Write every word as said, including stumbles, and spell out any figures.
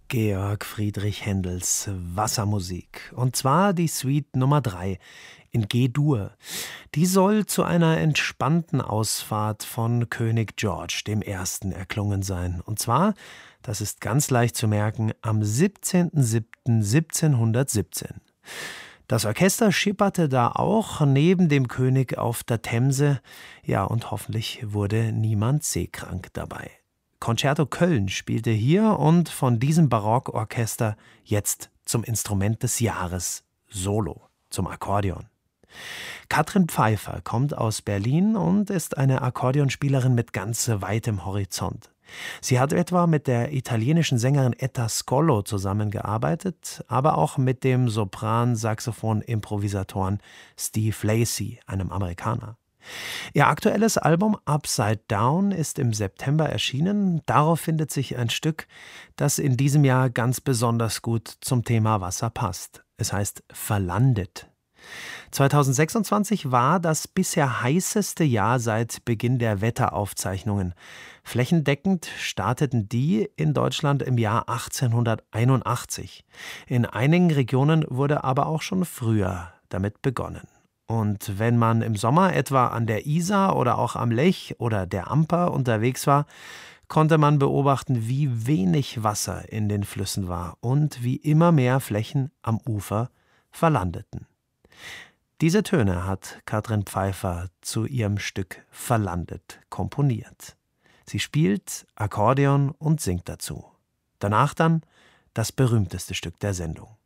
Georg Friedrich Händels Wassermusik. Und zwar die Suite Nummer drei in G-Dur. Die soll zu einer entspannten Ausfahrt von König George dem Ersten erklungen sein. Und zwar, das ist ganz leicht zu merken, am siebzehnten siebten siebzehnhundertsiebzehn. Das Orchester schipperte da auch neben dem König auf der Themse. Ja, und hoffentlich wurde niemand seekrank dabei. Concerto Köln spielte hier und von diesem Barockorchester jetzt zum Instrument des Jahres Solo, zum Akkordeon. Katrin Pfeiffer kommt aus Berlin und ist eine Akkordeonspielerin mit ganz weitem Horizont. Sie hat etwa mit der italienischen Sängerin Etta Scollo zusammengearbeitet, aber auch mit dem Sopran-Saxophon-Improvisatoren Steve Lacy, einem Amerikaner. Ihr aktuelles Album Upside Down ist im September erschienen. Darauf findet sich ein Stück, das in diesem Jahr ganz besonders gut zum Thema Wasser passt. Es heißt Verlandet. zweitausendsechsundzwanzig war das bisher heißeste Jahr seit Beginn der Wetteraufzeichnungen. Flächendeckend starteten die in Deutschland im Jahr achtzehnhunderteinundachtzig. In einigen Regionen wurde aber auch schon früher damit begonnen. Und wenn man im Sommer etwa an der Isar oder auch am Lech oder der Amper unterwegs war, konnte man beobachten, wie wenig Wasser in den Flüssen war und wie immer mehr Flächen am Ufer verlandeten. Diese Töne hat Katrin Pfeiffer zu ihrem Stück Verlandet komponiert. Sie spielt Akkordeon und singt dazu. Danach dann das berühmteste Stück der Sendung.